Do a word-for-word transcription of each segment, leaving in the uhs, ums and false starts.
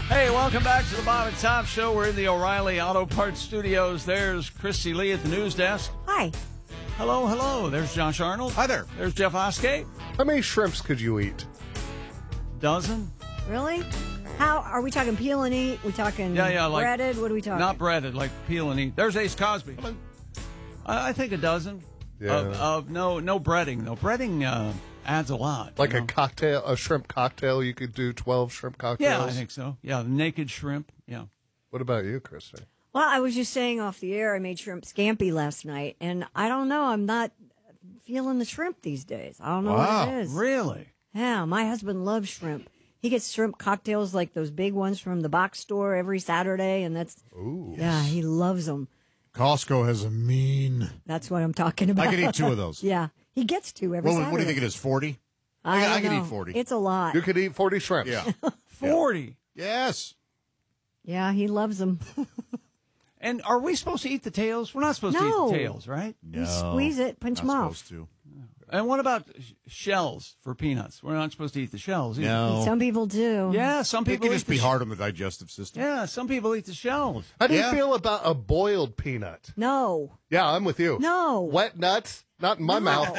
Hey, welcome back to the Bob and Tom Show. We're in the O'Reilly Auto Parts Studios. There's Christy Lee at the news desk. Hi. Hello, hello. There's Josh Arnold. Hi there. There's Jeff Oskey. How many shrimps could you eat? Dozen? Really? How are we talking peel and eat? We talking Yeah, yeah, like breaded? What are we talking? Not breaded, like peel and eat. There's Ace Cosby. I, I think a dozen. Yeah. Of, of no, no breading. No breading uh, adds a lot. Like you a know? cocktail, a shrimp cocktail, you could do twelve shrimp cocktails? Yeah, I think so. Yeah, the naked shrimp. Yeah. What about you, Christy? Well, I was just saying off the air, I made shrimp scampi last night, and I don't know, I'm not feeling the shrimp these days. I don't know Wow, what it is. Really? Yeah, my husband loves shrimp. He gets shrimp cocktails like those big ones from the box store every Saturday, and that's, Ooh. yeah, he loves them. Costco has a mean. That's what I'm talking about. I could eat two of those. Yeah, he gets two every What, Saturday. what do you think it is? Forty? I, I, don't I could know. eat forty. It's a lot. You could eat forty shrimps. Yeah. forty. Yes. Yeah, he loves them. And are we supposed to eat the tails? We're not supposed to No. eat the tails, right? You squeeze it, punch Not them off. supposed to. And what about sh- shells for peanuts? We're not supposed to eat the shells either. No. Some people do. Yeah, some It people can eat just the be sh- hard on the digestive system. Yeah, some people eat the shells. How do Yeah. you feel about a boiled peanut? No. Yeah, I'm with you. No. Wet nuts? Not in my mouth.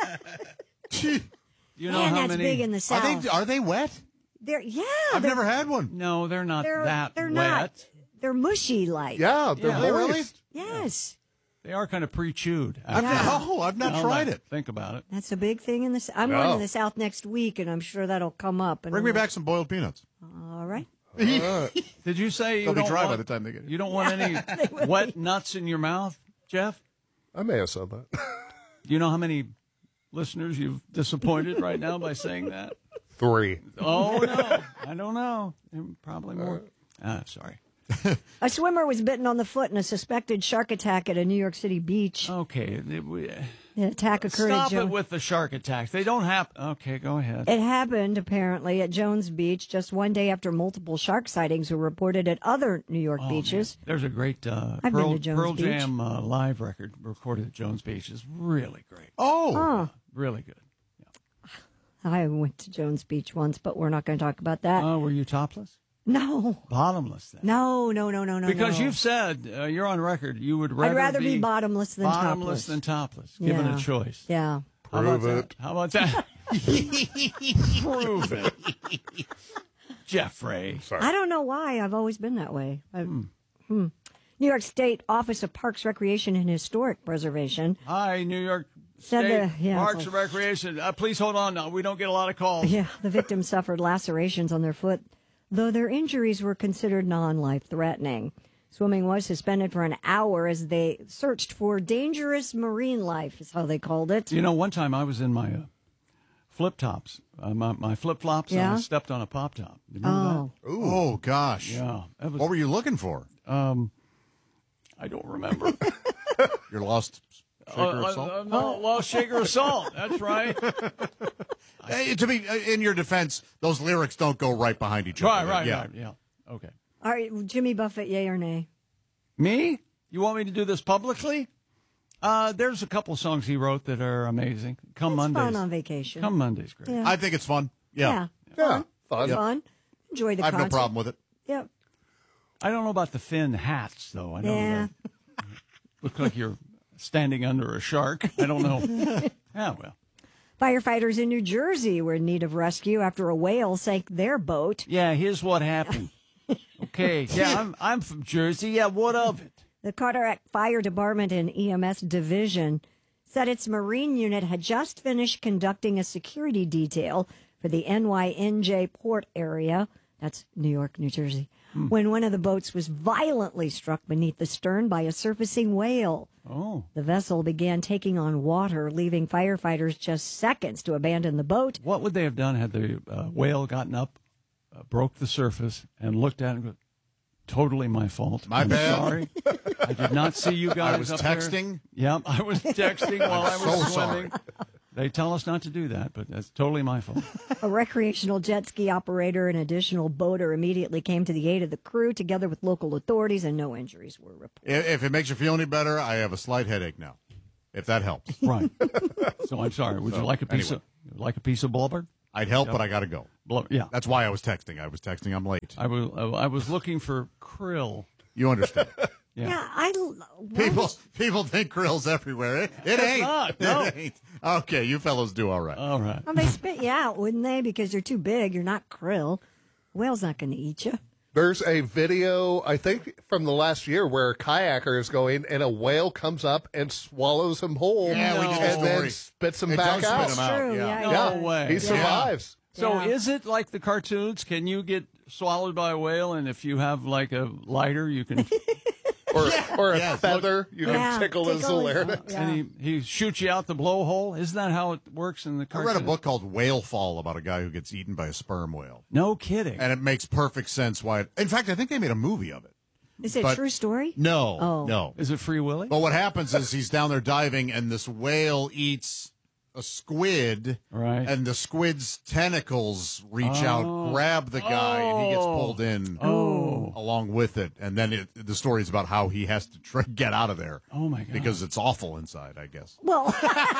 You know Man, how that's many? big in the Are South. they, are they wet? They're yeah. I've they're, never had one. No, they're not They're that they're wet. not. They're mushy like. Yeah, they're Yeah. Are they really? moist. Yes. They are kind of pre-chewed. I've Yeah. not, oh, I've not Now tried that I it. Think about it. That's a big thing in the. S- I'm No. going to the South next week, and I'm sure that'll come up. And Bring I'm me like, back some boiled peanuts. All right. Did you say you They'll be don't dry by want, the time they get here. You don't want any wet nuts in your mouth, Jeff? I may have said that. Do you know how many listeners you've disappointed right now by saying that? Three. Oh no, I don't know. Probably more. Ah, sorry. A swimmer was bitten on the foot in a suspected shark attack at a New York City beach. Okay, it- we- The attack occurred stop at Jo- it with the shark attacks. They don't happen. Okay, go ahead. It happened, apparently, at Jones Beach just one day after multiple shark sightings were reported at other New York Oh, beaches. man. There's a great uh, I've been Pearl, to Jones Pearl Beach. Jam uh, live record recorded at Jones Beach. It's really great. Oh. Huh. Really good. I went to Jones Beach once, but we're not going to talk about that. Oh, were you topless? no. Bottomless then? No, no, no, no, no. Because no. you've said, uh, you're on record, you would rather, I'd rather be, bottomless than bottomless topless. than topless, given Yeah. a choice. Yeah. How about Prove it. that? How about that? Prove it. Jeffrey. I don't know why. I've always been that way. I, hmm. New York State Office of Parks, Recreation, and Historic Preservation. Hi, New York Said State the- yeah, Parks it's and like- Recreation. Uh, please hold on. Now. We don't get a lot of calls. Yeah, the victims suffered lacerations on their foot, though their injuries were considered non-life threatening. Swimming was suspended for an hour as they searched for dangerous marine life, is how they called it. You know, one time I was in my uh, flip tops, uh, my, my flip flops, and Yeah? I stepped on a pop top. You remember Oh, Oh, gosh. that? Yeah. That was, What were you looking for? I don't remember. Your lost shaker Uh, of uh, salt? uh, no, lost shaker of salt. That's right. Hey, to be uh, in your defense, those lyrics don't go right behind each Right, other. right, yeah. right. Yeah. Okay. all right, Jimmy Buffett, yay or nay? Me? You want me to do this publicly? Uh, there's a couple songs he wrote that are amazing. Come It's Mondays. fun on vacation. Come Mondays, great. Yeah. I think it's fun. Yeah. Yeah, fun. Fun. Enjoy the I have content. no problem with it. Yep. I don't know about the fin hats, though. I know Yeah. that look like you're standing under a shark. I don't know. Yeah, well. Firefighters in New Jersey were in need of rescue after a whale sank their boat. Yeah, here's what happened. Okay. Yeah, I'm I'm from Jersey. Yeah, what of it? The Carteret Fire Department and E M S Division said its Marine unit had just finished conducting a security detail for the N Y N J port area. That's New York, New Jersey. When one of the boats was violently struck beneath the stern by a surfacing whale. Oh. The vessel began taking on water, leaving firefighters just seconds to abandon the boat. What would they have done had the uh, whale gotten up, uh, broke the surface, and looked at it and go, totally my fault. My I'm bad. Sorry. I did not see you guys I was up there. texting. Yep, I was texting while I was so swimming. They tell us not to do that, but that's totally my fault. A recreational jet ski operator and additional boater immediately came to the aid of the crew, together with local authorities, and no injuries were reported. If, if it makes you feel any better, I have a slight headache now. If that helps. Right. So I'm sorry. Would you So, like a piece anyway. of like a piece of blubber? I'd help, Yep. but I got to go. Blow, yeah. That's why I was texting. I was texting. I'm late. I was, I was looking for krill. You understand? Yeah. Yeah, I. l- people people think krill's everywhere. It, it ain't. not, no. It ain't. Okay, you fellows do all right. All right. Well, they spit you out, wouldn't they? Because you're too big. You're not krill. Whale's not going to eat you. There's a video, I think, from the last year where a kayaker is going and a whale comes up and swallows him whole Yeah, we did and the then story. spits him It back does spit out. him out. True, yeah. yeah, No yeah. way. He Yeah. survives. So Yeah. is it like the cartoons? Can you get swallowed by a whale, and if you have like a lighter, you can, Or, or a Yes, feather, you Yeah, can tickle his tickle his- larynx. Yeah. and he, he shoots you out the blowhole? Isn't that how it works in the I cartoon? read a book called Whale Fall about a guy who gets eaten by a sperm whale. No kidding. And it makes perfect sense why. It, in fact, I think they made a movie of it. Is it a But- true story? No, Oh. no. Is it Free Willy? But what happens is he's down there diving, and this whale eats a squid, Right. and the squid's tentacles reach Oh. out, grab the guy, and he gets Oh. pulled in Oh. along with it. And then it, the story is about how he has to try, get out of there. Oh, my God. Because it's awful inside, I guess. Well,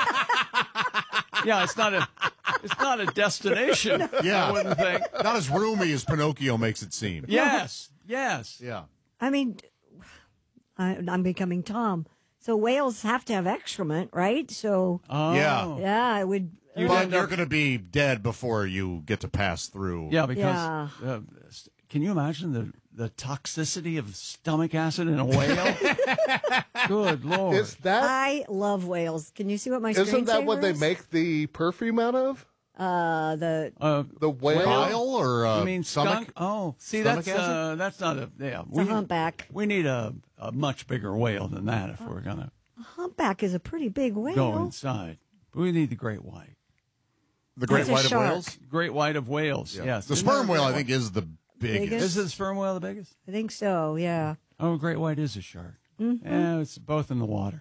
Yeah, it's not a it's not a destination. Yeah. I wouldn't think. Not as roomy as Pinocchio makes it seem. Yes, yes. Yeah. I mean, I, I'm becoming Tom. So whales have to have excrement, right? So, Oh. Yeah. yeah, it would. You'd But end you're up- going to be dead before you get to pass through. Yeah, because Yeah. Uh, can you imagine the the toxicity of stomach acid in a whale? Good Lord. Is that, I love whales. Can you see what my screen isn't that what they is? make the perfume out of? Uh, the uh, The whale? Bile or uh, you mean stomach? skunk? Oh, see, Stomach that's acid? uh, that's not a yeah. it's a humpback. We need a, a much bigger whale than that if we're gonna A humpback is a pretty big whale. go inside. We need the great white, The great That's a white of shark. whales? great white of whales. Yes, The Isn't sperm there a whale, I great think, is the biggest. Biggest? Is the sperm whale the biggest? I think so. Yeah. Oh, great white is a shark. Mm-hmm. Yeah, it's both in the water.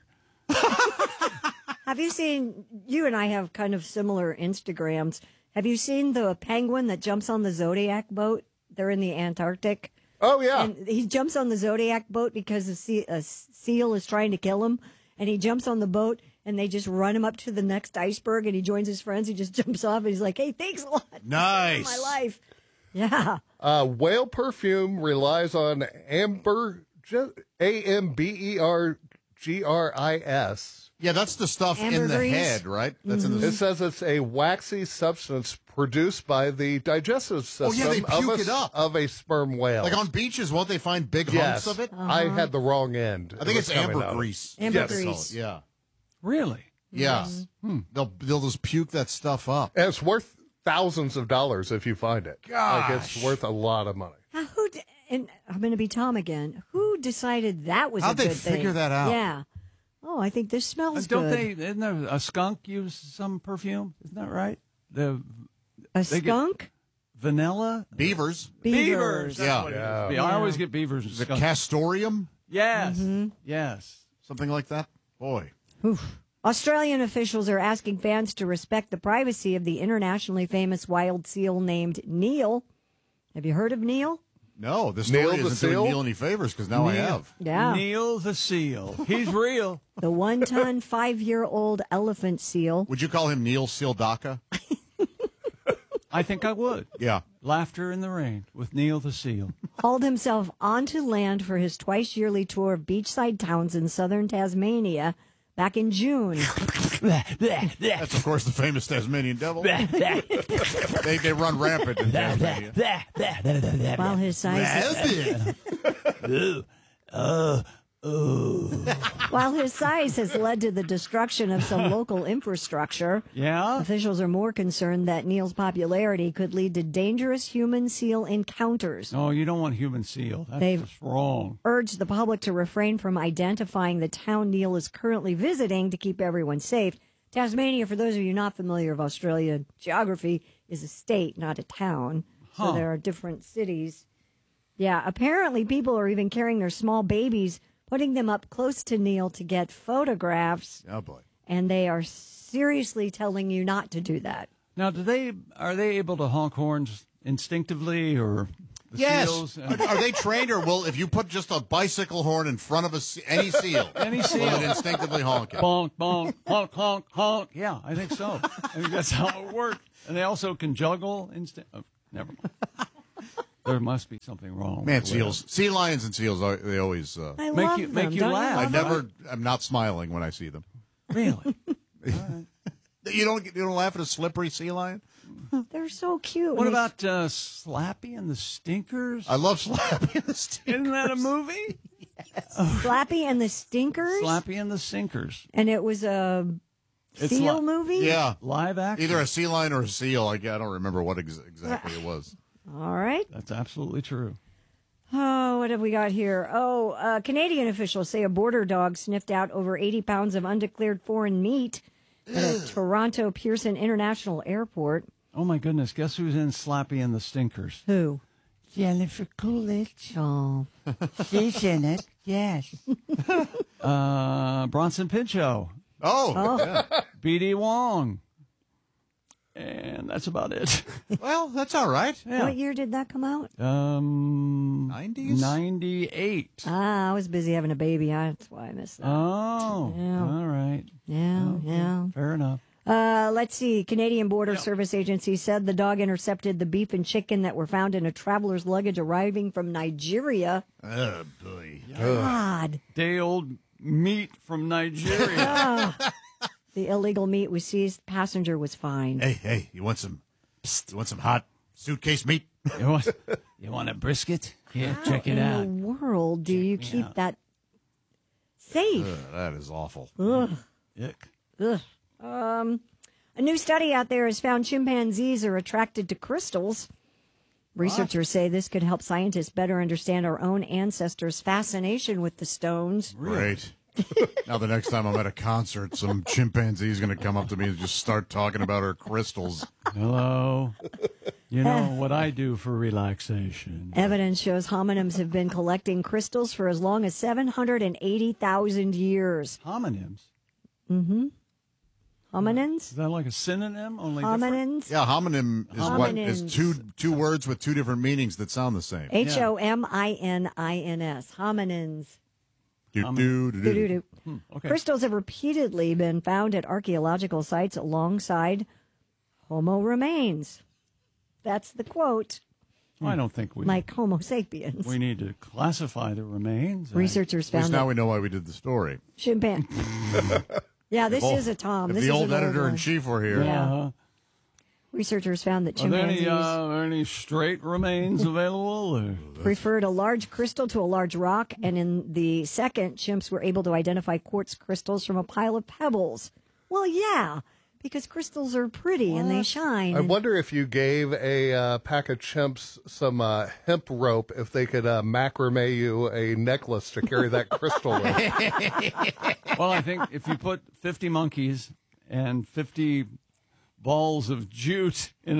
Have you seen? You and I have kind of similar Instagrams. Have you seen the penguin that jumps on the Zodiac boat? They're in the Antarctic. Oh, yeah. And he jumps on the Zodiac boat because a, sea, a seal is trying to kill him. And he jumps on the boat and they just run him up to the next iceberg and he joins his friends. He just jumps off and he's like, hey, thanks a lot. Nice. For my life. Yeah. Uh, whale perfume relies on amber, A M B E R G R I S. Yeah, that's the stuff in the Ambergris? head, right? That's in the. It says it's a waxy substance produced by the digestive system Oh, yeah, they of, puke a, it up. of a sperm whale. Like on beaches, won't they find big yes, hunks of it? I had the wrong end. I think It it's was coming out. ambergris. Ambergris. Yeah. Really? Yeah. Mm-hmm. They'll they'll just puke that stuff up. And it's worth thousands of dollars if you find it. Like it's Gosh. worth a lot of money. Now, who? d- And I'm going to be Tom again. Who decided that was How'd a they good figure thing? that out? Yeah. Oh, I think this Uh, smells don't good. they? Isn't there a skunk use some perfume? Isn't that right? The a they get- skunk? vanilla Beavers. Beavers. That's Yeah. what it is. Yeah. I Yeah. always get beavers and The skunks. castorium, yes, Mm-hmm. yes. something like that. Boy. Australian officials are asking fans to respect the privacy of the internationally famous wild seal named Neil. Have you heard of Neil? No, this Neil story the isn't seal? doing Neil any favors because now I Neil. have. Yeah. Neil the seal. He's real. The one ton, five year old elephant seal. Would you call him Neil Sealdaka? I think I would. Yeah. Laughter in the rain with Neil the seal. Hauled himself onto land for his twice yearly tour of beachside towns in southern Tasmania back in June. That's, of course, the famous Tasmanian devil. they, they run rampant in Tasmania. While his size while his size has led to the destruction of some local infrastructure, Yeah. officials are more concerned that Neil's popularity could lead to dangerous human seal encounters. No, you don't want human seal. That's They've- just wrong. Urged the public to refrain from identifying the town Neil is currently visiting to keep everyone safe. Tasmania, for those of you not familiar with Australian geography, is a state, not a town. So Huh. there are different cities. Yeah, apparently people are even carrying their small babies, putting them up close to Neil to get photographs, Oh, boy. and they are seriously telling you not to do that. Now, do they are they able to honk horns instinctively, or the Yes. seals. Are, And are they trained, or will if you put just a bicycle horn in front of a se- any seal, Any will seal. it instinctively honk it? bonk, bonk, honk, honk, honk. Yeah, I think so. I think that's how it works. And they also can juggle. Insta- oh, never mind. There must be something wrong. Man, with the way seals, sea lions, and seals, are, they always. Uh, I Make love you- them. make you Don't laugh. I love them? never. I'm not smiling when I see them. Really? You don't. You don't laugh at a slippery sea lion. They're so cute. What They- about uh, Slappy and the Stinkers? I love Slappy and the Stinkers. Isn't that a movie? Slappy and the Stinkers? Slappy and the Sinkers. And it was a It's seal li- movie? Yeah, Live action. either a sea lion or a seal. I, I don't remember what ex- exactly it was. All right. That's absolutely true. Oh, what have we got here? Oh, uh, Canadian officials say a border dog sniffed out over eighty pounds of undeclared foreign meat at a Toronto Pearson International Airport. Oh my goodness! Guess who's in Slappy and the Stinkers? Who? Jennifer Coolidge. Oh, She's in it. Yes. uh, Bronson Pinchot, Oh, B D Wong, and that's about it. well, that's all right. Yeah. what year did that come out? Um, nineties? ninety-eight. Ah, I was busy having a baby. That's why I missed that. Oh, Yeah. all right. yeah, yeah. Fair enough. Uh, let's see. Canadian Border Service Agency said the dog intercepted the beef and chicken that were found in a traveler's luggage arriving from Nigeria. Oh boy. God. Day old meat from Nigeria. The illegal meat was seized. Passenger was fined. Hey, hey, you want some? Psst, you want some hot suitcase meat? you, want, you want a brisket? Here, check it in out. the world do you me keep out. that safe? Ugh, that is awful. Ugh. Yuck. Ugh. Um, a new study out there has found chimpanzees are attracted to crystals. Researchers say this could help scientists better understand our own ancestors' fascination with the stones. Great. Now the next time I'm at a concert, some chimpanzee is going to come up to me and just start talking about her crystals. Hello. You know what I do for relaxation. Evidence shows hominins have been collecting crystals for as long as seven hundred eighty thousand years. Homonyms. Hominins? Is that like a synonym? Only different? Hominins? Yeah, homonym is what Hominins. is two two words with two different meanings that sound the same. H O M I N I N S. Hominins. Do, do, do, do. Doo-doo-doo. Okay. Crystals have repeatedly been found at archaeological sites alongside Homo remains. That's the quote, I don't think we like Homo sapiens. we need to classify the remains. I- Researchers At least found now that we know why we did the story. chimpanzee. Yeah, this Oh, is a Tom. If This the is old an editor one. in chief were here. Yeah. Uh-huh. Researchers found that Are there chimpanzees any, uh, are there any straight remains available? Or? preferred a large crystal to a large rock, and in the second, chimps were able to identify quartz crystals from a pile of pebbles. Well, yeah, because crystals are pretty and they shine. I wonder if you gave a uh, pack of chimps some uh, hemp rope, if they could uh, macrame you a necklace to carry that crystal with. Well, I think if you put fifty monkeys and fifty balls of jute in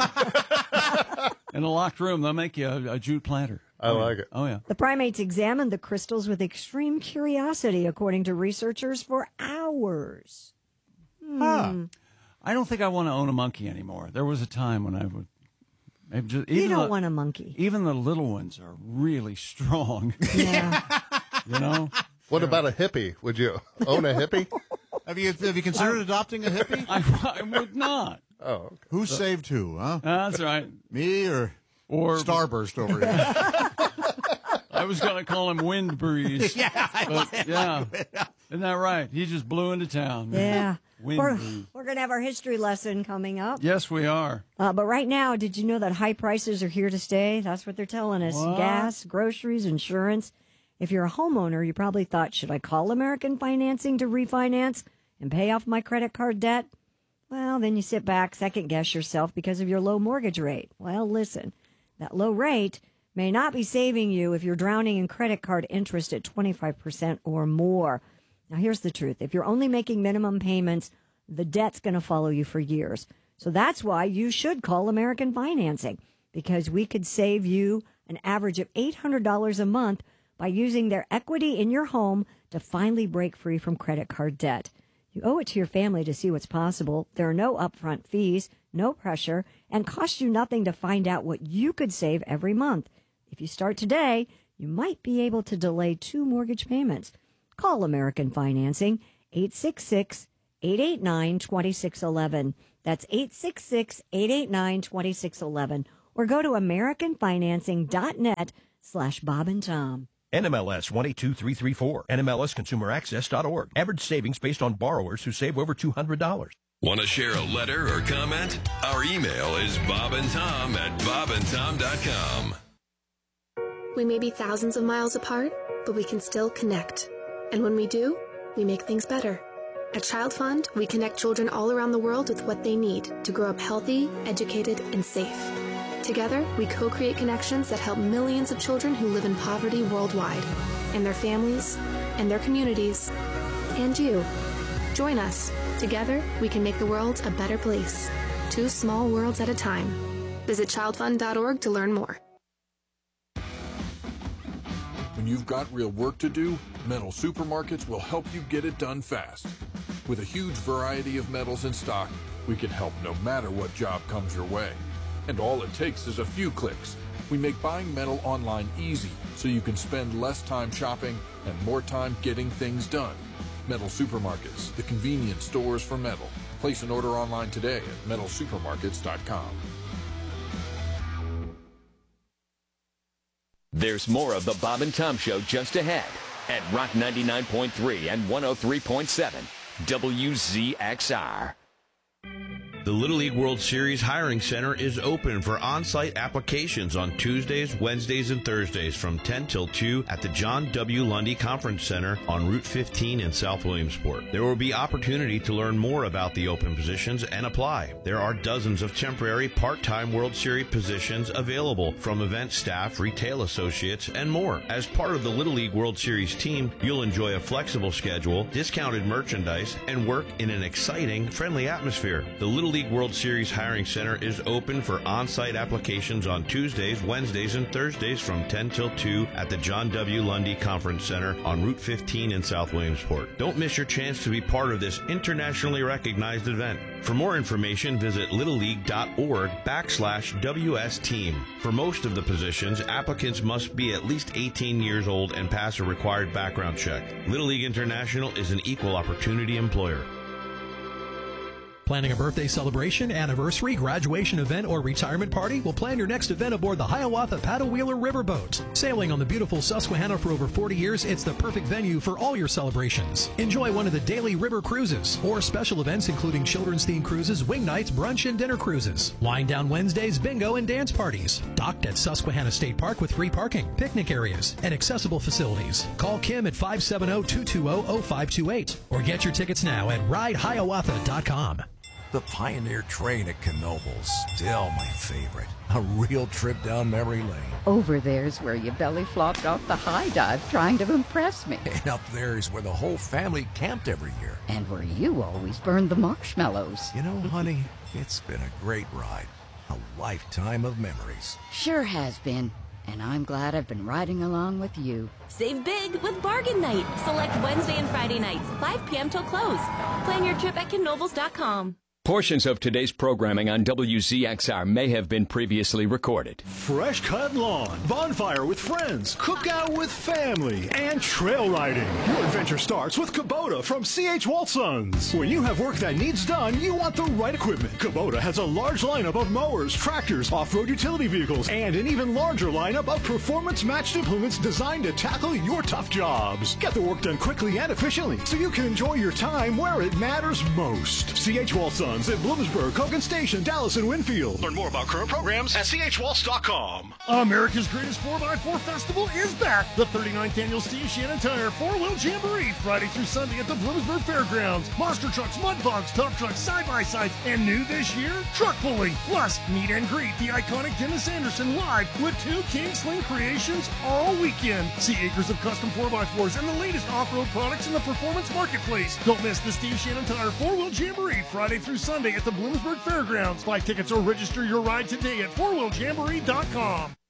a in a locked room, they'll make you a, a jute planter. I like it. Oh yeah. The primates examined the crystals with extreme curiosity, according to researchers, for hours. Huh. I don't think I want to own a monkey anymore. There was a time when I would. Maybe just, even You don't the, want a monkey. Even the little ones are really strong. Yeah. You know. What about a hippie? Would you own a hippie? Have you have you considered adopting a hippie? I, I would not. Oh, okay. Who saved who? Huh? That's right. Me or Or Starburst over here? I was going to call him Wind Breeze. yeah, But, yeah. Isn't that right? He just blew into town. Yeah. Wind We're, breeze. we're going to have our history lesson coming up. Yes, we are. Uh, but right now, did you know that high prices are here to stay? That's what they're telling us. What? Gas, groceries, insurance. If you're a homeowner, you probably thought, should I call American Financing to refinance and pay off my credit card debt? Well, then you sit back, second guess yourself because of your low mortgage rate. Well, listen, that low rate may not be saving you if you're drowning in credit card interest at twenty-five percent or more. Now, here's the truth. If you're only making minimum payments, the debt's going to follow you for years. So that's why you should call American Financing, because we could save you an average of eight hundred dollars a month by using their equity in your home to finally break free from credit card debt. You owe it to your family to see what's possible. There are no upfront fees, no pressure, and cost you nothing to find out what you could save every month. If you start today, you might be able to delay two mortgage payments. Call American Financing, eight six six, eight eight nine, two six one one. That's eight six six, eight eight nine, two six one one. Or go to americanfinancing.net slash Bob and Tom. N M L S one eight two three three four. N M L S consumer access dot org. Average savings based on borrowers who save over two hundred dollars. Want to share a letter or comment? Our email is bobandtom at bobandtom dot com. We may be thousands of miles apart, but we can still connect. And when we do, we make things better. At Child Fund, we connect children all around the world with what they need to grow up healthy, educated, and safe. Together, we co-create connections that help millions of children who live in poverty worldwide, and their families, and their communities, and you. Join us. Together, we can make the world a better place. Two small worlds at a time. Visit child fund dot org to learn more. When you've got real work to do, Metal Supermarkets will help you get it done fast. With a huge variety of metals in stock, we can help no matter what job comes your way. And all it takes is a few clicks. We make buying metal online easy, so you can spend less time shopping and more time getting things done. Metal Supermarkets, the convenience stores for metal. Place an order online today at metal supermarkets dot com. There's more of the Bob and Tom Show just ahead at Rock ninety-nine point three and one oh three point seven W Z X R. The Little League World Series Hiring Center is open for on-site applications on Tuesdays, Wednesdays, and Thursdays from ten till two at the John W. Lundy Conference Center on Route fifteen in South Williamsport. There will be opportunity to learn more about the open positions and apply. There are dozens of temporary part-time World Series positions available from event staff, retail associates, and more. As part of the Little League World Series team, you'll enjoy a flexible schedule, discounted merchandise, and work in an exciting, friendly atmosphere. The Little League World Series Hiring Center is open for on-site applications on Tuesdays, Wednesdays, and Thursdays from ten till two at the John W. Lundy Conference Center on Route fifteen in South Williamsport. Don't miss your chance to be part of this internationally recognized event. For more information, visit littleleague.org backslash WS team. For most of the positions, applicants must be at least eighteen years old and pass a required background check. Little League International is an equal opportunity employer. Planning a birthday celebration, anniversary, graduation event, or retirement party? Well, plan your next event aboard the Hiawatha Paddle Wheeler Riverboat. Sailing on the beautiful Susquehanna for over forty years, it's the perfect venue for all your celebrations. Enjoy one of the daily river cruises or special events including children's themed cruises, wing nights, brunch, and dinner cruises. Wind down Wednesdays, bingo, and dance parties. Docked at Susquehanna State Park with free parking, picnic areas, and accessible facilities. Call Kim at five seven zero, two two zero, zero five two eight or get your tickets now at ride hiawatha dot com. The Pioneer train at Knoebels, still my favorite. A real trip down memory lane. Over there's where you belly flopped off the high dive trying to impress me. And up there's where the whole family camped every year. And where you always burned the marshmallows. You know, honey, it's been a great ride. A lifetime of memories. Sure has been. And I'm glad I've been riding along with you. Save big with Bargain Night. Select Wednesday and Friday nights, five p.m. till close. Plan your trip at knoebels dot com. Portions of today's programming on W Z X R may have been previously recorded. Fresh cut lawn, bonfire with friends, cookout with family, and trail riding. Your adventure starts with Kubota from C H Walsons. When you have work that needs done, you want the right equipment. Kubota has a large lineup of mowers, tractors, off-road utility vehicles, and an even larger lineup of performance-matched implements designed to tackle your tough jobs. Get the work done quickly and efficiently so you can enjoy your time where it matters most. C H Walsons in Bloomsburg, Hogan Station, Dallas, and Winfield. Learn more about current programs at c h waltz dot com. America's Greatest four by four Festival is back. The thirty-ninth Annual Steve Shannon Tire four-wheel jamboree, Friday through Sunday at the Bloomsburg Fairgrounds. Monster trucks, mud bogs, tough trucks, side-by-sides, and new this year, truck pulling. Plus, meet and greet the iconic Dennis Anderson live with two King Sling creations all weekend. See acres of custom four by fours and the latest off-road products in the performance marketplace. Don't miss the Steve Shannon Tire four-wheel jamboree, Friday through Sunday at the Bloomsburg Fairgrounds. Buy tickets or register your ride today at four wheel jamboree dot com.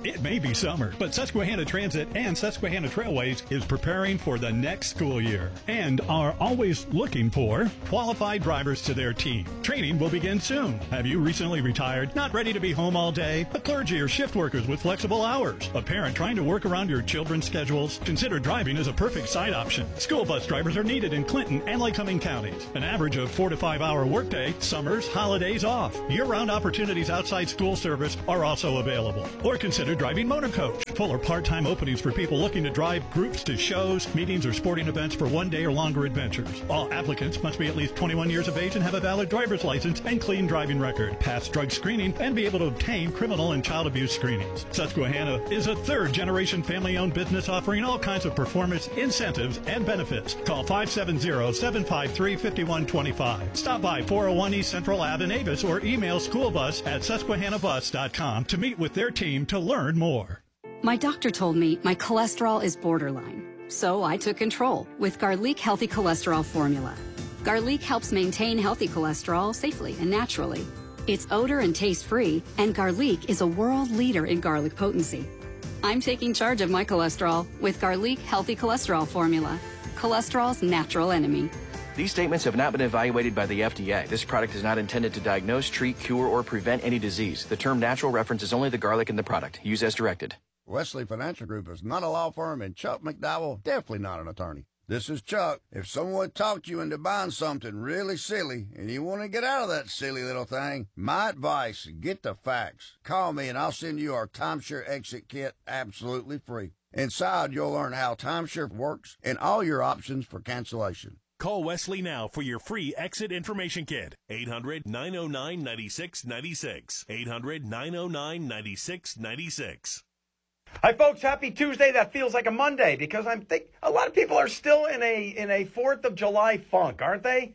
It may be summer, but Susquehanna Transit and Susquehanna Trailways is preparing for the next school year and are always looking for qualified drivers to their team. Training will begin soon. Have you recently retired, not ready to be home all day? A clergy or shift workers with flexible hours? A parent trying to work around your children's schedules? Consider driving as a perfect side option. School bus drivers are needed in Clinton and Lycoming counties. An average of four to five hour workday, summers, holidays off. Year-round opportunities outside school service are also available. Or consider driving motor coach. Full or part-time openings for people looking to drive groups to shows, meetings, or sporting events for one day or longer adventures. All applicants must be at least twenty-one years of age and have a valid driver's license and clean driving record, pass drug screening, and be able to obtain criminal and child abuse screenings. Susquehanna is a third-generation family-owned business offering all kinds of performance, incentives, and benefits. Call five seven zero, seven five three, five one two five. Stop by four oh one East Central Avenue in Avis or email schoolbus at susquehanna bus dot com to meet with their team to learn more. My doctor told me my cholesterol is borderline, so I took control with Garlic Healthy Cholesterol Formula. Garlic helps maintain healthy cholesterol safely and naturally. It's odor and taste-free, and Garlic is a world leader in garlic potency. I'm taking charge of my cholesterol with Garlic Healthy Cholesterol Formula, cholesterol's natural enemy. These statements have not been evaluated by the F D A. This product is not intended to diagnose, treat, cure, or prevent any disease. The term natural references only the garlic in the product. Use as directed. Wesley Financial Group is not a law firm, and Chuck McDowell definitely not an attorney. This is Chuck. If someone talked you into buying something really silly and you want to get out of that silly little thing, my advice, get the facts. Call me and I'll send you our timeshare exit kit absolutely free. Inside, you'll learn how timeshare works and all your options for cancellation. Call Wesley now for your free exit information kit. eight hundred, nine oh nine, nine six nine six. eight hundred, nine oh nine, nine six nine six. Hi, folks. Happy Tuesday. That feels like a Monday because I'm think a lot of people are still in a in a fourth of July funk, aren't they?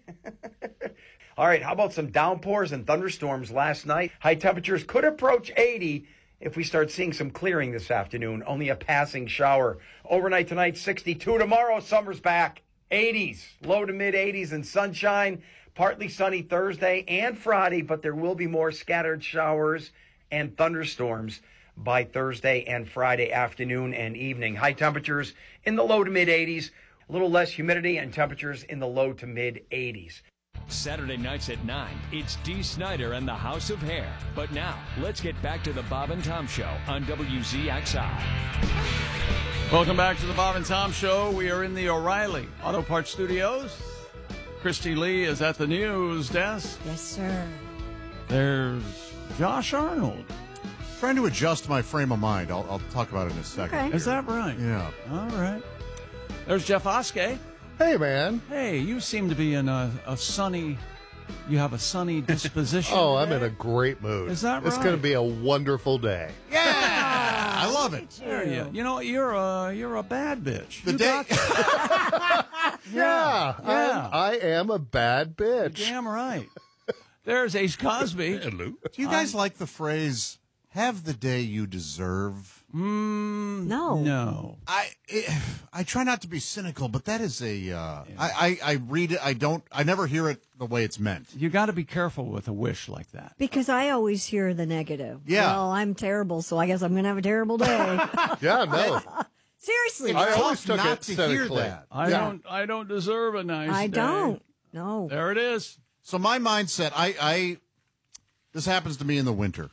All right. How about some downpours and thunderstorms last night? High temperatures could approach eighty if we start seeing some clearing this afternoon. Only a passing shower. Overnight tonight, sixty-two. Tomorrow, summer's back. eighties, low to mid eighties and sunshine. Partly sunny Thursday and Friday, but there will be more scattered showers and thunderstorms by Thursday and Friday afternoon and evening. High temperatures in the low to mid eighties, a little less humidity, and temperatures in the low to mid eighties. Saturday nights at nine, it's Dee Snider and the House of Hair. But now, let's get back to the Bob and Tom Show on W Z X I. Welcome back to the Bob and Tom Show. We are in the O'Reilly Auto Parts Studios. Christy Lee is at the news desk. Yes, sir. There's Josh Arnold. Trying to adjust my frame of mind. I'll, I'll talk about it in a second. Okay. Is that right? Yeah. All right. There's Jeff Oskey. Hey, man. Hey, you seem to be in a, a sunny, you have a sunny disposition. Oh, I'm today. in a great mood. Is that right? It's going to be a wonderful day. Yeah, I love it. There you, you know, you're a you're a bad bitch. The You day. got- Yeah, Yeah. I'm- I am a bad bitch. Damn right. There's Ace Cosby. Hello. Do you guys like the phrase "have the day you deserve"? Mm, No. No. I it, I try not to be cynical, but that is a. Uh, I, I I read it. I don't. I never hear it the way it's meant. You got to be careful with a wish like that. Because I always hear the negative. Yeah. Well, I'm terrible, so I guess I'm going to have a terrible day. Yeah, no. Seriously. I always tough took not it to hear cynically. that. I Yeah. don't. I don't deserve a nice. I day. don't. No. There it is. So my mindset, I, I this happens to me in the winter.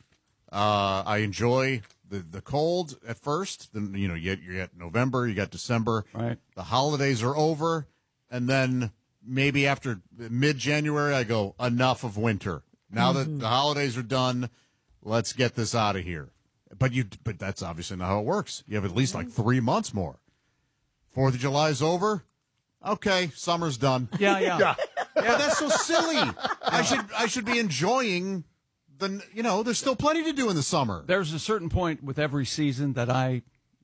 Uh, I enjoy the, the cold at first. Then you know you get you get November, you got December. Right. The holidays are over, and then maybe after mid January, I go enough of winter. Now Mm-hmm. that the holidays are done, let's get this out of here. But you, but that's obviously not how it works. You have at least like three months more. Fourth of July is over. Okay, summer's done. Yeah, yeah. Yeah. Yeah, that's so silly. I should I should be enjoying the you know, there's still plenty to do in the summer. There's a certain point with every season that I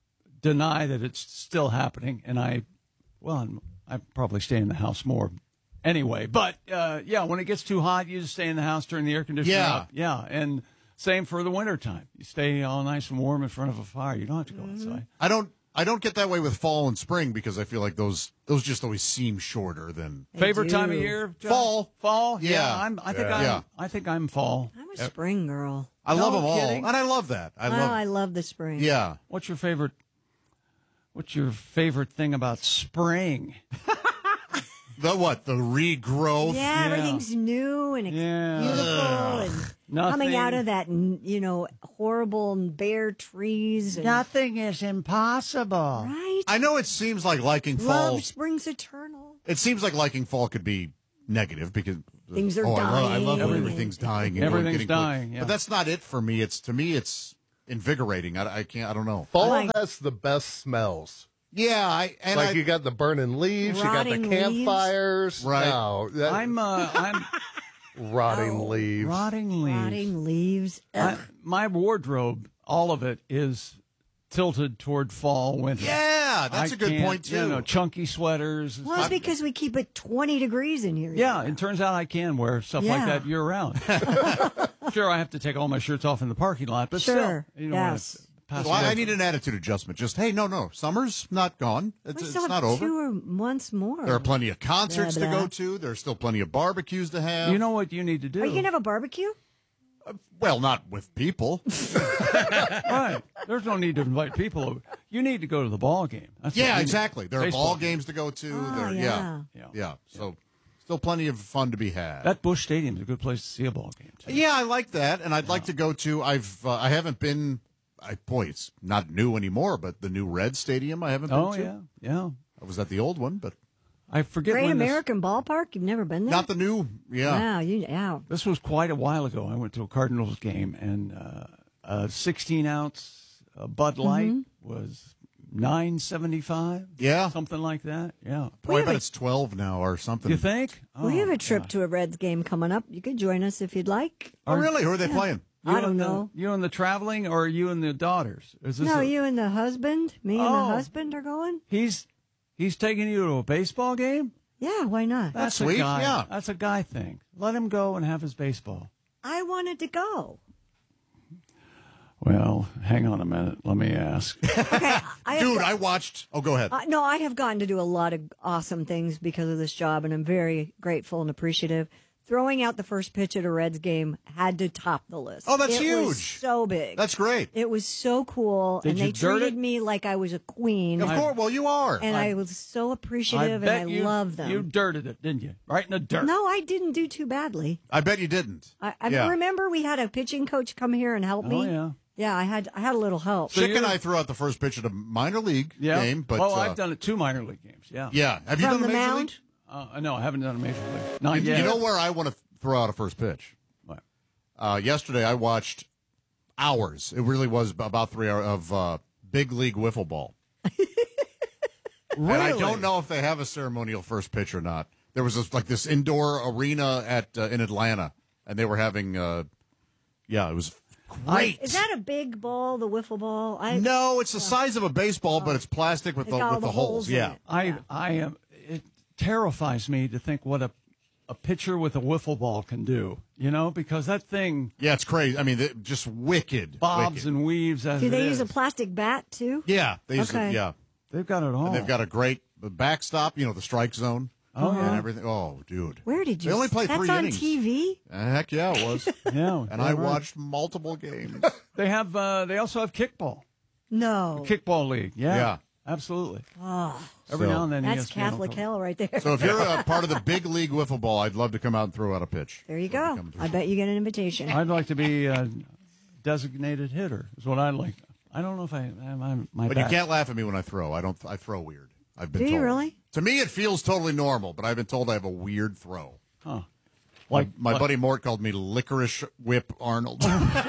deny that it's still happening, and I, well, I'm, I probably stay in the house more anyway. But uh, yeah, when it gets too hot, you just stay in the house, turn the air conditioner Yeah. up. Yeah, and same for the wintertime. You stay all nice and warm in front of a fire. You don't have to go Mm-hmm. outside. I don't I don't get that way with fall and spring because I feel like those those just always seem shorter than favorite time of year. John? Fall, fall. Yeah, Yeah. I'm. I think Yeah. I'm. Yeah. I think I'm fall. I'm a spring girl. I love No them all, kidding. and I love that. I oh, love. I love the spring. Yeah. What's your favorite? What's your favorite thing about spring? The what? The regrowth. Yeah, everything's new and it's Yeah. beautiful and coming out Nothing- of that, you know, horrible and bare trees. And Nothing is impossible. Right? I know it seems like liking fall. Love springs eternal. It seems like liking fall could be negative because Things are oh, I love, I love dying when and- everything's dying. And Everything's getting put- dying, yeah. But that's not it for me. It's to me, it's invigorating. I, I can't. I don't know. Fall Like- has the best smells. Yeah, I and like I, you got the burning leaves, you got the Rotting leaves. campfires. Right. No, that- I'm. Uh, I'm rotting leaves. rotting leaves. Rotting leaves. I, Ugh. my wardrobe, all of it is tilted toward fall, winter. yeah, that's I a good can't- point too. You know, chunky sweaters. Well, it's because we keep it twenty degrees in here. Yeah, it turns out I can wear stuff like Yeah. that year round. Sure, I have to take all my shirts off in the parking lot, but Sure, still, you know, yes. when it's past Well, I, I winter. need an attitude adjustment. Just hey, no, no, summer's not gone. It's, We it's still not have over. two or months more. There are plenty of concerts Blah, to blah. go to. There's still plenty of barbecues to have. You know what you need to do? Are you going to have a barbecue? well, not with people. Right. There's no need to invite people over. You need to go to the ball game. That's what yeah, you need. exactly. There are Baseball ball game. games to go to. Oh, there, yeah. yeah. Yeah. yeah, So still plenty of fun to be had. That Busch Stadium is a good place to see a ball game, too. Yeah, I like that, and I'd like to go to. I've uh, I haven't been. I, boy, it's not new anymore, but the new Red Stadium I haven't been Oh, to. yeah. Yeah. I was at the old one, but I forget Great when this- American Ballpark? You've never been there? not the new. Yeah, Wow, you, yeah. This was quite a while ago. I went to a Cardinals game, and uh, a sixteen ounce uh, Bud Light Mm-hmm. was nine seventy five. Yeah. something like that. Yeah. boy, I have bet a- it's twelve now or something. You think? we have Oh, a trip to a Reds game coming up. You could join us if you'd like. Oh, really? Who are they playing? You I don't and the- know. you and the traveling, or you and the daughters? Is this No, a- you and the husband, me and Oh. the husband are going? He's he's taking you to a baseball game. Yeah, why not? That's a sweet, guy- yeah. That's a guy thing. Let him go and have his baseball. I wanted to go. Well, hang on a minute. Let me ask. Okay, I have Dude, to- I watched. Oh, go ahead. Uh, no, I have gotten to do a lot of awesome things because of this job, and I'm very grateful and appreciative. Throwing out the first pitch at a Reds game had to top the list. Oh, that's it huge. Was so big. That's great. It was so cool, Did and you they dirt treated it? me like I was a queen. Of course. Well, you are. And I, was so I appreciative, bet and I you, love them. You dirted it, didn't you? Right in the dirt. No, I didn't do too badly. I bet you didn't. I, I Yeah. remember we had a pitching coach come here and help me. Oh, yeah. Yeah, I had I had a little help. So Chick you- and I threw out the first pitch at a minor league Yeah. game, but well, uh, I've done it two minor league games. Yeah. Yeah, have you From done a the major mound? league? Uh, no, I haven't done a major league. Not You, yet. you know where I want to throw out a first pitch? What? Uh, yesterday, I watched hours. It really was about three hours of uh, big league wiffle ball. Really? And I don't know if they have a ceremonial first pitch or not. There was this, like this indoor arena at uh, in Atlanta, and they were having. Uh, yeah, it was great. Is that a big ball, the wiffle ball? I, no, it's the size of a baseball, but it's plastic with It's the got all with the, the holes. holes in Yeah. it. I I am. It terrifies me to think what a a pitcher with a wiffle ball can do. You know, because that thing Yeah, it's crazy. I mean, they- just wicked. bobs wicked. and weaves. As Do it they is. use a plastic bat too? Yeah, they use Okay. it. Yeah, They've got it all. and they've got a great backstop. You know, the strike zone. Oh, and yeah. everything. Oh, dude. Where did you? They only play That's three on innings. T V. Uh, heck yeah, it was. yeah, and yeah, I right. watched multiple games. They have. Uh, they also have kickball. No. Kickball league. Yeah. Yeah. Absolutely. Oh, Every So- now and then. E that's E S P N will Catholic cover. hell right there. So if you're a part of the big league wiffle ball, I'd love to come out and throw out a pitch. There you go. I bet you get an invitation. I'd like to be a designated hitter. Is what I'd like. I don't know if I. I my, my But bat- you can't laugh at me when I throw. I don't. I throw weird. I've been Do you told. really? To me, it feels totally normal, but I've been told I have a weird throw. Huh. Like Like- my like- buddy Mort called me Licorice Whip Arnold.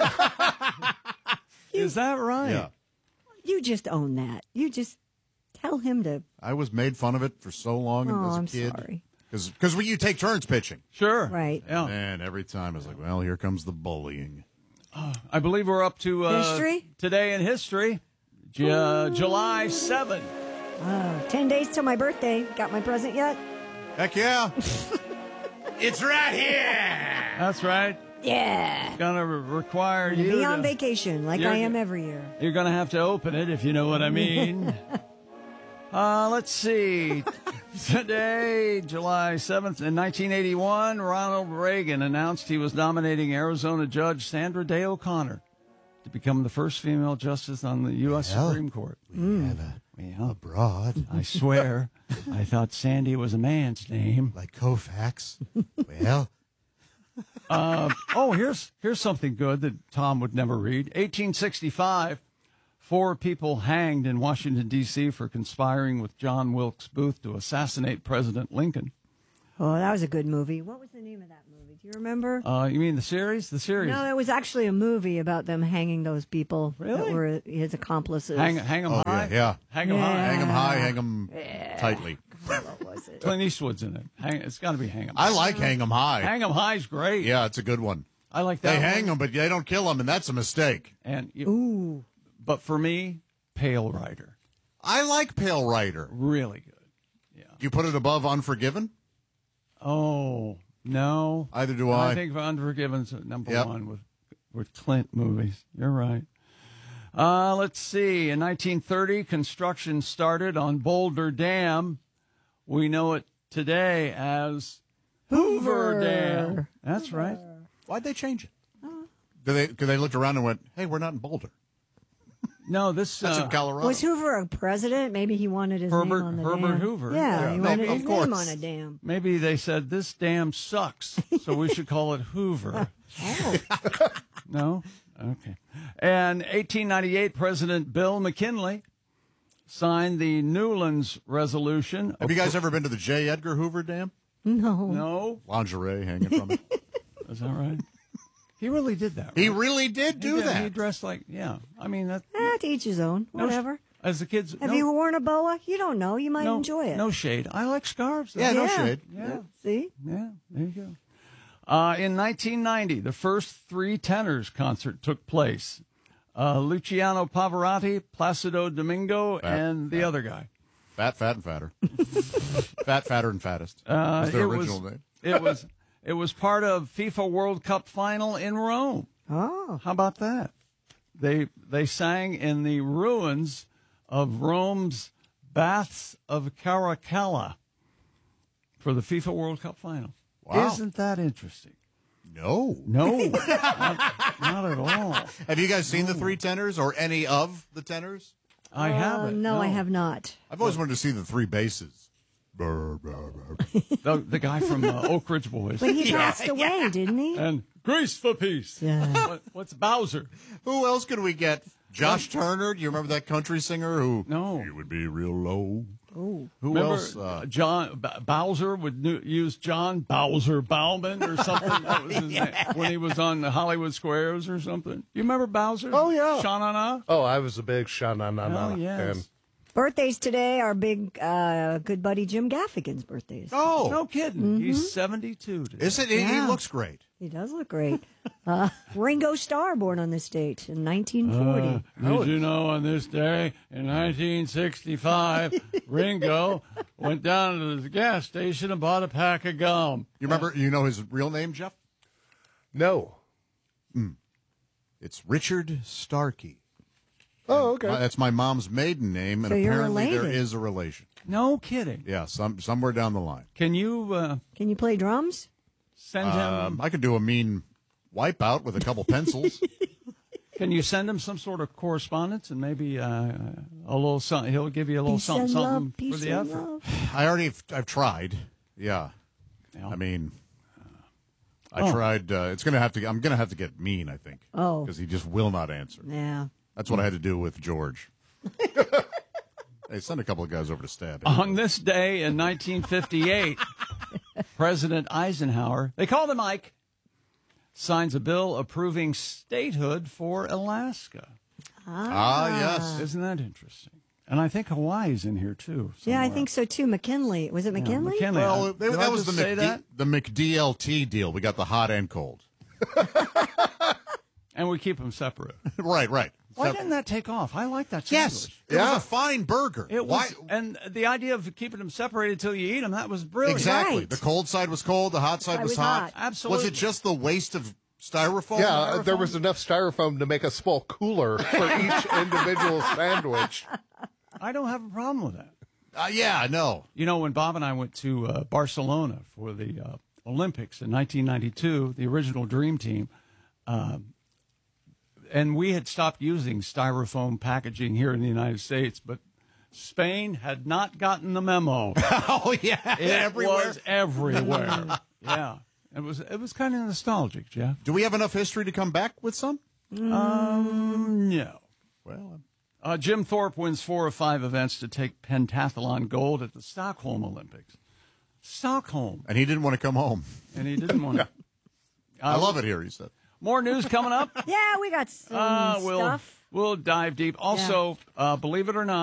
Is that right? Yeah, You just own that. You just tell him to. I was made fun of it for so long Oh, as a I'm kid. sorry. Because when you take turns pitching, Sure. Right. Yeah. and every time I was like, well, here comes the bullying. I believe we're up to uh, History? today in history. Ju- uh, July seventh. Oh, ten days till my birthday. Got my present yet? Heck yeah! It's right here. That's right. Yeah. It's going to re- require you Be to, on vacation like you're- I am every year. You're going to have to open it, if you know what I mean. uh, let's see. Today, July seventh, in nineteen eighty-one, Ronald Reagan announced he was nominating Arizona Judge Sandra Day O'Connor to become the first female justice on the U S Well, Supreme Court. We have a Yeah. abroad. I swear, I thought Sandy was a man's name. Like Koufax. Well, Uh, oh, here's here's something good that Tom would never read. eighteen sixty-five, four people hanged in Washington, D C for conspiring with John Wilkes Booth to assassinate President Lincoln. Oh, that was a good movie. What was the name of that movie? Do you remember? Uh, you mean the series? The series. No, it was actually a movie about them hanging those people that Really? were his accomplices. Hang, hang 'em oh, high? yeah, yeah. Hang 'em Yeah. high. Hang 'em high, hang 'em tightly. What was it? Clint Eastwood's in it. Hang, it's got to be Hang 'em. I like Hang 'em High. Hang 'em High's great. Yeah, it's a good one. I like that They one. hang them, but they don't kill them, and that's a mistake. And you, Ooh. But for me, Pale Rider. I like Pale Rider. Really good. You put it above Unforgiven? Oh, no. Either do I. I think Unforgiven's at number Yep. one with with Clint movies. You're right. Uh, let's see. In nineteen thirty, construction started on Boulder Dam. We know it today as Hoover, Hoover. Dam. That's right. Why'd they change it? Did they, cause they looked around and went, hey, we're not in Boulder. No, this That's uh, in Colorado. Was Hoover a president? Maybe he wanted his Herbert- name on the Herbert dam. Hoover. Yeah, Yeah, he maybe, wanted of his course. name on a dam. maybe they said this dam sucks, so we should call it Hoover. Oh. No? Okay. And eighteen ninety-eight, President Bill McKinley signed the Newlands Resolution. Have you guys ever been to the J. Edgar Hoover Dam? No. No? Lingerie hanging from it. Is that right? He really did that, right? He really did do He did. that. He dressed like, yeah. I mean, that. Eh, to each his own. no sh- Whatever. As the kids. Have no, you worn a boa? You don't know. You might no, enjoy it. No shade. I like scarves. though. Yeah, no Yeah. shade. Yeah. See? Yeah, there you go. Uh, in nineteen ninety, the first Three Tenors concert took place. Uh, Luciano Pavarotti, Placido Domingo, Fat, and the other guy. Fat, fat, and fatter. Fat, fatter, and fattest. Uh, That's their it original was, name. it was it was part of FIFA World Cup final in Rome. Oh. How about that? They they sang in the ruins of Rome's Baths of Caracalla for the FIFA World Cup final. Wow. Isn't that interesting? No. No, not, not at all. Have you guys seen the Three Tenors or any of the tenors? I Uh, haven't. no, I have not. I've always wanted to see the three basses. Brr, brr, brr. The, the guy from uh, Oak Ridge Boys. But he Yeah, passed away, didn't he? And Grease for Peace. Yeah. What, what's Bowser? Who else could we get? Josh Turner? Do you remember that country singer who? No. He would be real low. Oh. Who Remember, else? Uh, John B- Bowser would nu- use John Bowser Bauman or something. That was his name, when he was on the Hollywood Squares or something. You remember Bowser? Oh, yeah. Sha-na-na? Oh, I was a big sha-na-na-na. Oh, yes. fan. Birthdays today are big, uh, good buddy Jim Gaffigan's birthdays. oh, No kidding. He's seventy-two today. is it? He, he Yeah. looks great. He does look great. Uh, Ringo Starr, born on this date in nineteen forty. Uh, did you know on this day in nineteen sixty-five, Ringo went down to the gas station and bought a pack of gum? You remember? You know his real name, Jeff? No. It's Richard Starkey. Oh, okay. Uh, that's my mom's maiden name, and So you're apparently there related. is a relation. No kidding. Yeah, some somewhere down the line. Can you uh, Can you play drums? send him? Um, I could do a mean wipeout with a couple pencils. Can you send him some sort of correspondence and maybe uh, a little something? He'll give you a little Peace something, and something love, for peace the and effort. love. I already, I've tried. Yeah, Yeah. I mean, I Oh. tried. Uh, it's gonna have to. I'm gonna have to get mean. I think. Oh. because he just will not answer. Yeah. That's what I had to do with George. Hey, send a couple of guys over to stab him. On this day in nineteen fifty-eight, President Eisenhower, they called him Ike, signs a bill approving statehood for Alaska. Ah, yes. Isn't that interesting? And I think Hawaii's in here, too. Yeah, I somewhere. think so too. McKinley. Was it Yeah, McKinley? McKinley. Well, Uh, that, did I that was the just say McD, that? the McDLT deal. We got the hot and cold. And we keep them separate. right, right. Why So- didn't that take off? I like that yes, sandwich. it was a fine burger. It Why? was, and the idea of keeping them separated till you eat them, that was brilliant. Exactly. Right. The cold side was cold. The hot side Side was, was hot. hot. Absolutely. Was it just the waste of Styrofoam? Yeah, styrofoam? there was enough styrofoam to make a small cooler for each individual sandwich. I don't have a problem with that. Uh, yeah, I know. You know, when Bob and I went to uh, Barcelona for the uh, Olympics in nineteen ninety-two, the original Dream Team, um, and we had stopped using styrofoam packaging here in the United States, but Spain had not gotten the memo. Oh, yeah. It everywhere. was everywhere. Yeah. It was it was kind of nostalgic, Jeff. Do we have enough history to come back with some? Um, no. Well, uh, Jim Thorpe wins four of five events to take pentathlon gold at the Stockholm Olympics. Stockholm. And he didn't want to come home. And he didn't want to. I love it here, he said. More news coming up. Yeah, we got some uh, we'll, stuff. We'll dive deep. Also, yeah. uh, believe it or not,